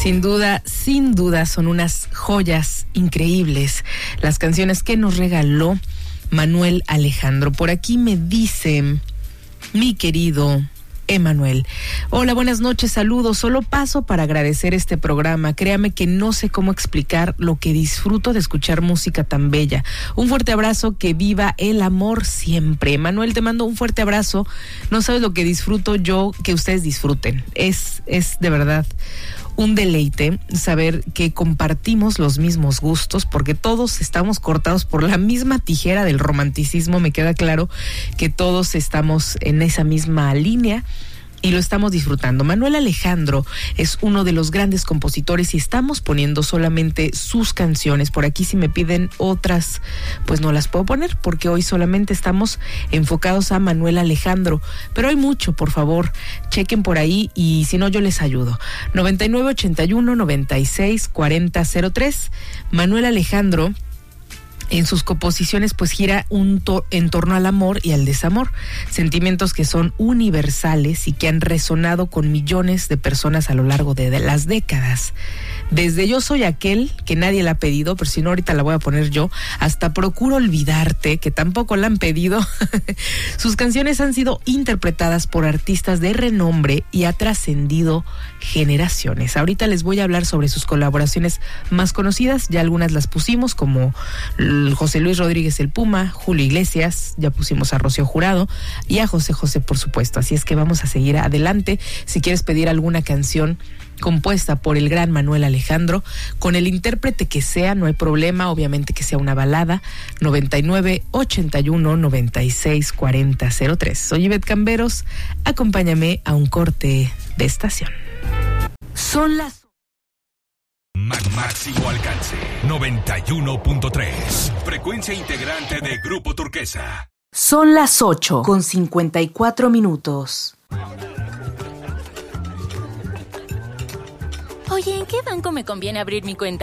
Sin duda, son unas joyas increíbles las canciones que nos regaló Manuel Alejandro. Por aquí me dice mi querido Emanuel: hola, buenas noches, saludos, solo paso para agradecer este programa. Créame que no sé cómo explicar lo que disfruto de escuchar música tan bella. Un fuerte abrazo, que viva el amor siempre. Manuel, te mando un fuerte abrazo. No sabes lo que disfruto yo que ustedes disfruten. Es de verdad un deleite saber que compartimos los mismos gustos, porque todos estamos cortados por la misma tijera del romanticismo. Me queda claro que todos estamos en esa misma línea y lo estamos disfrutando. Manuel Alejandro es uno de los grandes compositores y estamos poniendo solamente sus canciones. Por aquí, si me piden otras, pues no las puedo poner porque hoy solamente estamos enfocados a Manuel Alejandro. Pero hay mucho, por favor, chequen por ahí y si no, yo les ayudo. 9981-964003. Manuel Alejandro, en sus composiciones, pues gira en torno al amor y al desamor, sentimientos que son universales y que han resonado con millones de personas a lo largo de las décadas. Desde Yo soy aquel, que nadie la ha pedido, pero si no ahorita la voy a poner yo, hasta Procuro olvidarte, que tampoco la han pedido. Sus canciones han sido interpretadas por artistas de renombre y ha trascendido generaciones. Ahorita les voy a hablar sobre sus colaboraciones más conocidas, ya algunas las pusimos, como José Luis Rodríguez el Puma, Julio Iglesias, ya pusimos a Rocío Jurado y a José José, por supuesto. Así es que vamos a seguir adelante. Si quieres pedir alguna canción compuesta por el gran Manuel Alejandro, con el intérprete que sea, no hay problema, obviamente que sea una balada. 9981-964003. Soy Ivette Camberos, acompáñame a un corte de estación. Son las máximo alcance 91.3, frecuencia integrante de Grupo Turquesa. Son las 8:54. Oye, ¿en qué banco me conviene abrir mi cuenta?